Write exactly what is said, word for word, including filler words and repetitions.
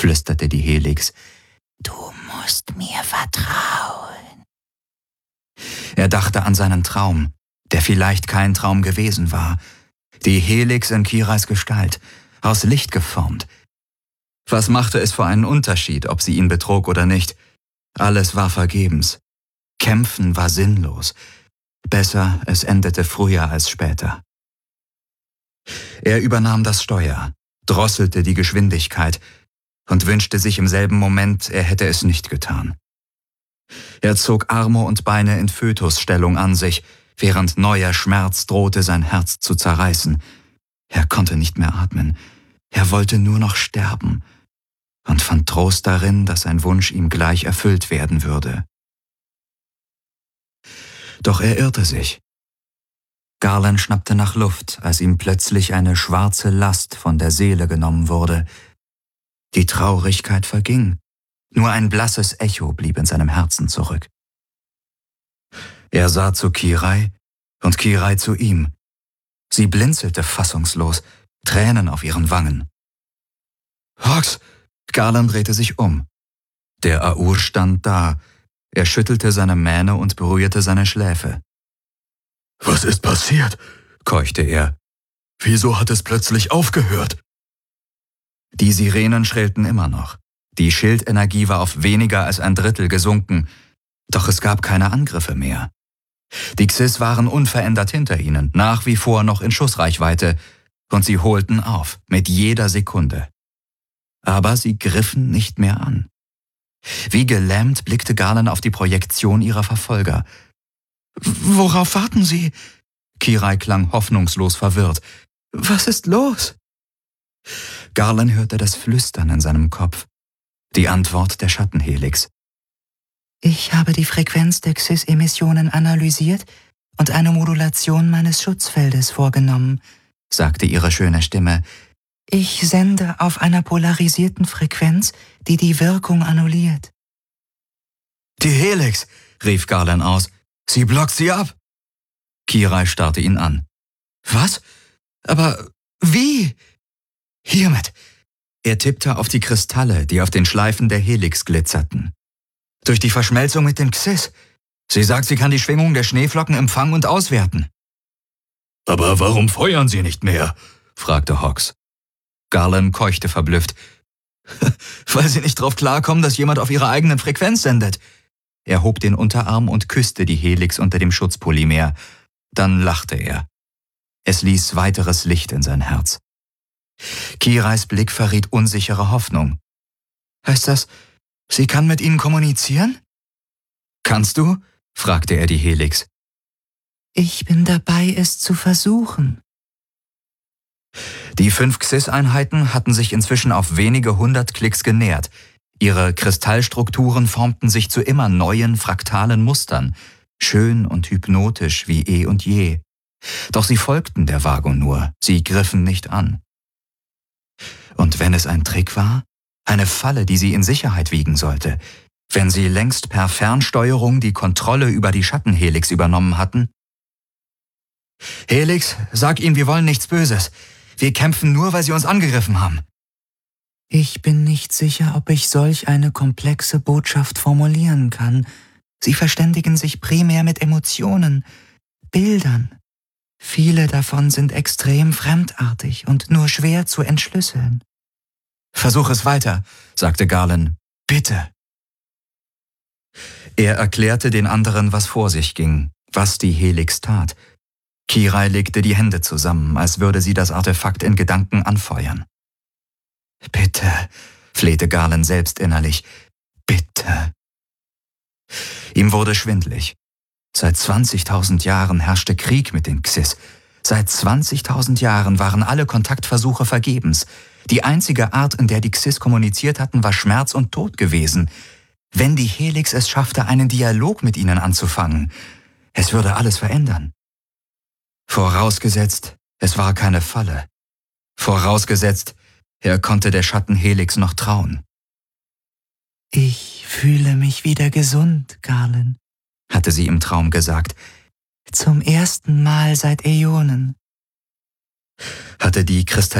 flüsterte die Helix. »Du musst mir vertrauen.« Er dachte an seinen Traum, der vielleicht kein Traum gewesen war. Die Helix in Kirais Gestalt, aus Licht geformt. Was machte es für einen Unterschied, ob sie ihn betrog oder nicht? Alles war vergebens. Kämpfen war sinnlos. Besser, es endete früher als später. Er übernahm das Steuer, drosselte die Geschwindigkeit und wünschte sich im selben Moment, er hätte es nicht getan. Er zog Arme und Beine in Fötusstellung an sich, während neuer Schmerz drohte, sein Herz zu zerreißen. Er konnte nicht mehr atmen. Er wollte nur noch sterben und fand Trost darin, dass sein Wunsch ihm gleich erfüllt werden würde. Doch er irrte sich. Garland schnappte nach Luft, als ihm plötzlich eine schwarze Last von der Seele genommen wurde. Die Traurigkeit verging. Nur ein blasses Echo blieb in seinem Herzen zurück. Er sah zu Kirai und Kirai zu ihm. Sie blinzelte fassungslos, Tränen auf ihren Wangen. »Hox!« Garland drehte sich um. Der Aur stand da. Er schüttelte seine Mähne und berührte seine Schläfe. »Was ist passiert?« keuchte er. »Wieso hat es plötzlich aufgehört?« Die Sirenen schrillten immer noch. Die Schildenergie war auf weniger als ein Drittel gesunken, doch es gab keine Angriffe mehr. Die Xyz waren unverändert hinter ihnen, nach wie vor noch in Schussreichweite, und sie holten auf, mit jeder Sekunde. Aber sie griffen nicht mehr an. Wie gelähmt blickte Garland auf die Projektion ihrer Verfolger. »Worauf warten Sie?« Kirai klang hoffnungslos verwirrt. »Was ist los?« Garland hörte das Flüstern in seinem Kopf. Die Antwort der Schattenhelix. »Ich habe die Frequenz der Xyz-Emissionen analysiert und eine Modulation meines Schutzfeldes vorgenommen«, sagte ihre schöne Stimme. »Ich sende auf einer polarisierten Frequenz, die die Wirkung annulliert.« »Die Helix«, rief Garland aus. »Sie blockt sie ab.« Kirai starrte ihn an. »Was? Aber wie?« »Hiermit.« Er tippte auf die Kristalle, die auf den Schleifen der Helix glitzerten. »Durch die Verschmelzung mit dem Xyz. Sie sagt, sie kann die Schwingung der Schneeflocken empfangen und auswerten.« »Aber warum feuern Sie nicht mehr?« fragte Hox. Garland keuchte verblüfft. »Weil sie nicht drauf klarkommen, dass jemand auf ihrer eigenen Frequenz sendet.« Er hob den Unterarm und küsste die Helix unter dem Schutzpolymer. Dann lachte er. Es ließ weiteres Licht in sein Herz. Kirais Blick verriet unsichere Hoffnung. »Heißt das, sie kann mit Ihnen kommunizieren?« »Kannst du?« fragte er die Helix. »Ich bin dabei, es zu versuchen.« Die fünf Xyz-Einheiten hatten sich inzwischen auf wenige hundert Klicks genähert. Ihre Kristallstrukturen formten sich zu immer neuen fraktalen Mustern, schön und hypnotisch wie eh und je. Doch sie folgten der Vago nur, sie griffen nicht an. Und wenn es ein Trick war, eine Falle, die sie in Sicherheit wiegen sollte, wenn sie längst per Fernsteuerung die Kontrolle über die Schattenhelix übernommen hatten? »Helix, sag ihnen, wir wollen nichts Böses. Wir kämpfen nur, weil sie uns angegriffen haben.« »Ich bin nicht sicher, ob ich solch eine komplexe Botschaft formulieren kann. Sie verständigen sich primär mit Emotionen, Bildern. Viele davon sind extrem fremdartig und nur schwer zu entschlüsseln.« »Versuch es weiter«, sagte Garland. »Bitte.« Er erklärte den anderen, was vor sich ging, was die Helix tat. Kirai legte die Hände zusammen, als würde sie das Artefakt in Gedanken anfeuern. »Bitte«, flehte Garland selbst innerlich, »bitte.« Ihm wurde schwindlig. Seit zwanzigtausend Jahren herrschte Krieg mit den Xyz. Seit zwanzigtausend Jahren waren alle Kontaktversuche vergebens. Die einzige Art, in der die Xyz kommuniziert hatten, war Schmerz und Tod gewesen. Wenn die Helix es schaffte, einen Dialog mit ihnen anzufangen, es würde alles verändern. Vorausgesetzt, es war keine Falle. Vorausgesetzt, er konnte der Schattenhelix noch trauen. »Ich fühle mich wieder gesund, Garland«, hatte sie im Traum gesagt. »Zum ersten Mal seit Äonen.« Hatte die Kristall